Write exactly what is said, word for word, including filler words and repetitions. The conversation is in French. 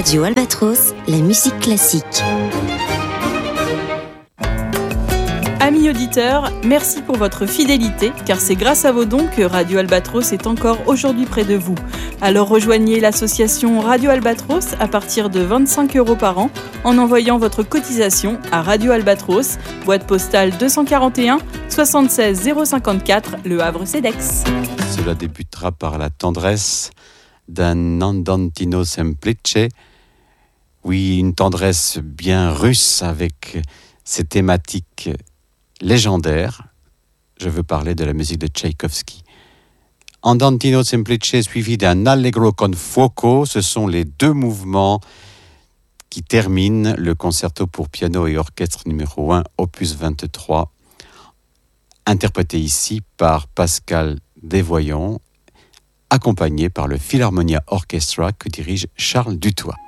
Radio Albatros, la musique classique. Amis auditeurs, merci pour votre fidélité, car c'est grâce à vos dons que Radio Albatros est encore aujourd'hui près de vous. Alors rejoignez l'association Radio Albatros à partir de vingt-cinq euros par an en envoyant votre cotisation à Radio Albatros, boîte postale deux cent quarante et un soixante-seize zéro cinquante-quatre, Le Havre-Cedex. Cela débutera par la tendresse d'un Andantino Semplice. Oui, une tendresse bien russe avec ses thématiques légendaire. Je veux parler de la musique de Tchaïkovski. Andantino Semplice suivi d'un Allegro con fuoco, ce sont les deux mouvements qui terminent le concerto pour piano et orchestre numéro un, opus vingt-trois, interprété ici par Pascal Desvoyons, accompagné par le Philharmonia Orchestra que dirige Charles Dutoit.